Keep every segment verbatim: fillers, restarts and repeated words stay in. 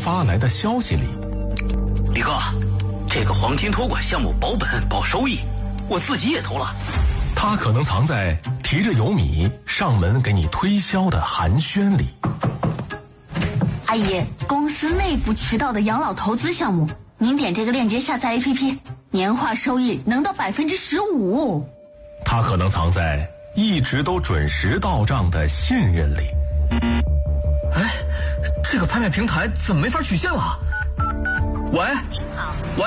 发来的消息里。 李哥，这个黄金托管项目保本保收益，我自己也投了。 它可能藏在提着油米上门给你推销的寒暄里。 阿姨，公司内部渠道的养老投资项目，您点这个链接下载 A P P， 年化收益能到百分之十五。 它可能藏在一直都准时到账的信任里。 哎，这个拍卖平台怎么没法取现了？喂，喂，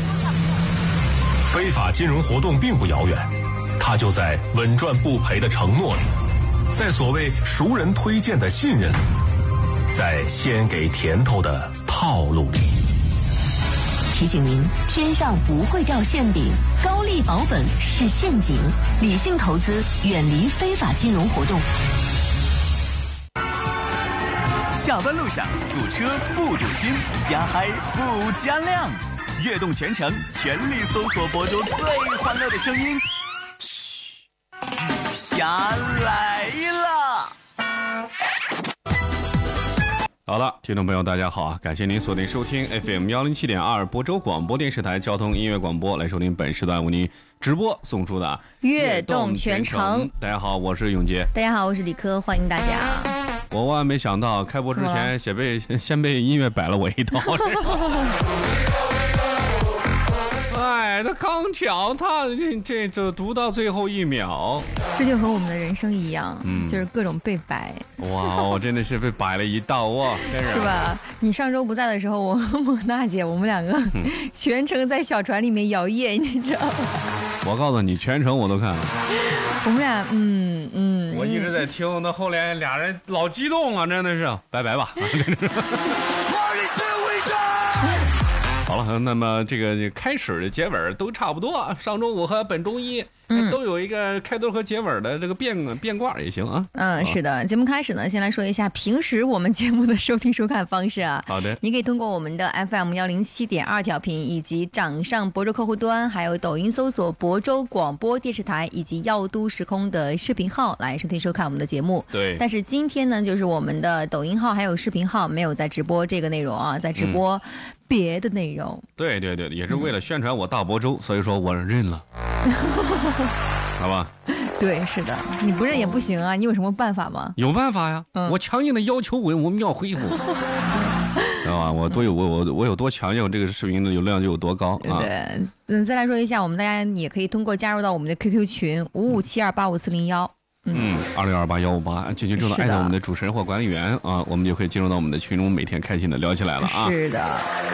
非法金融活动并不遥远，它就在稳赚不赔的承诺里，在所谓熟人推荐的信任里，在先给甜头的套路里。 提醒您，天上不会掉馅饼，高利保本是陷阱，理性投资，远离非法金融活动。 下班路上堵车不堵心，加嗨不加量，跃动全程，全力搜索博主最欢乐的声音。嘘，雨霞来了。 好了，听众朋友大家好啊，感谢您锁定收听 F M 一零七点二 播州广播电视台交通音乐广播，来收听本时段为您直播送出的跃动全程。 大家好，我是永杰。 大家好，我是李科，欢迎大家。 我万万没想到，开播之前先被先被音乐摆了我一刀。哎，他刚巧，他这这这读到最后一秒， 这就和我们的人生一样，嗯，就是各种被摆。 哇，我真的是被摆了一道哇，真是。 是吧？你上周不在的时候，我和蒙娜姐，我们两个全程在小船里面摇曳，你知道吗？ 我告诉你，全程我都看了。 我们俩，嗯嗯， 我一直在听，那后来俩人老激动了，真的是，拜拜吧。好了，那么这个开始的结尾都差不多。上周五和本周一、嗯、都有一个开头和结尾的这个变变卦也行啊。 嗯，是的。节目开始呢，先来说一下平时我们节目的收听收看方式啊。 好的， 你可以通过我们的 F M 一零七点二调频，以及掌上博州客户端，还有抖音搜索博州广播电视台以及耀都时空的视频号来收听收看我们的节目。 对。 但是今天呢，就是我们的抖音号还有视频号没有在直播这个内容啊，在直播、嗯。别的内容， 对对对，也是为了宣传我大博州、嗯、所以说我认了，好吧？ 对，是的，你不认也不行啊，你有什么办法吗？ 有办法呀，嗯、我强硬的要求我我们要恢复，知道吧？我多有我我我有多强硬，这个视频的流量就有多高啊！ 对，嗯，再来说一下，我们大家也可以通过加入到我们的 Q Q 群五五七二八五四零幺。 嗯，二六二八幺五八，进群之后艾特我们的主持人或管理员啊，我们就可以进入到我们的群中，每天开心的聊起来了啊。 是的。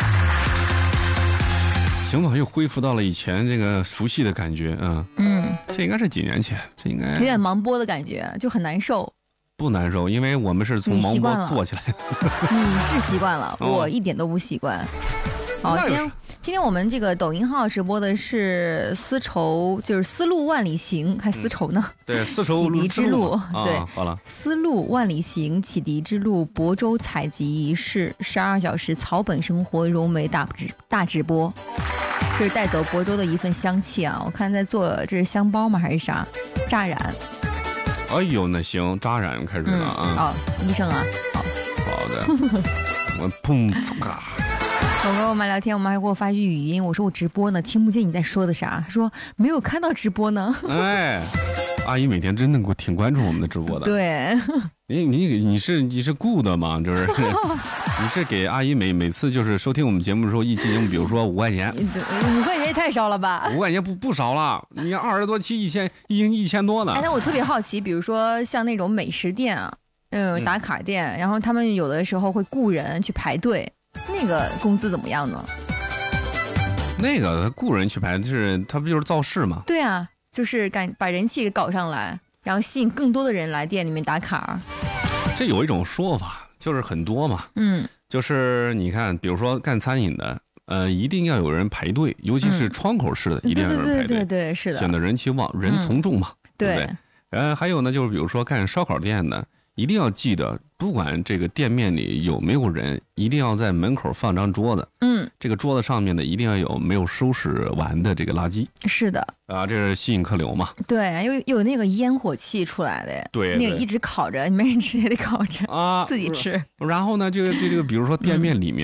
行吧，又恢复到了以前这个熟悉的感觉啊。嗯，这应该是几年前，这应该有点盲播的感觉，就很难受。 不难受，因为我们是从盲播做起来的。 你是习惯了，哦、我一点都不习惯。好，今天今天我们这个抖音号直播的是丝绸，就是丝路万里行，还丝绸呢？ 嗯、对，丝绸启迪之路， 啊、 对， 好了， 丝路万里行，启迪之路，亳州采集仪式，十二小时草本生活融媒大直大直播，这是带走亳州的一份香气啊！我看在做，这是香包吗？还是啥？扎染。 哎呦，那行，扎染开始了啊！ 嗯、哦，医生啊，好， 好的，我砰嚓。 我跟我妈聊天，我妈还给我发一句语音，我说我直播呢，听不见你在说的啥。她说没有看到直播呢。 哎，阿姨每天真的挺关注我们的直播的。 对， 你你你是你是雇的吗？就是你是给阿姨每每次就是收听我们节目的时候一进行，比如说五块钱， 五块钱也太少了吧？ 五块钱不不少了，你二十多期一千一一千多呢。 哎，但我特别好奇，比如说像那种美食店啊，嗯，打卡店，嗯、然后他们有的时候会雇人去排队。那个工资怎么样呢？ 那个他雇人去排，就是他不就是造势吗？ 对啊，就是赶把人气给搞上来，然后吸引更多的人来店里面打卡。 这有一种说法，就是很多嘛， 嗯， 就是你看，比如说干餐饮的，呃，一定要有人排队，尤其是窗口式的，嗯、一定要有人排队， 对对对对，是的， 显得人气旺，人从众嘛，嗯、对不对？呃，还有呢，就是比如说干烧烤店的。一定要记得，不管这个店面里有没有人，一定要在门口放张桌子。 嗯， 这个桌子上面呢，一定要有没有收拾完的这个垃圾。 是的， 啊，这是吸引客流嘛。 对，又又有那个烟火气出来的。 对， 那个一直烤着，没人吃也得烤着啊， 自己吃。 然后呢，这个这这个，比如说店面里面。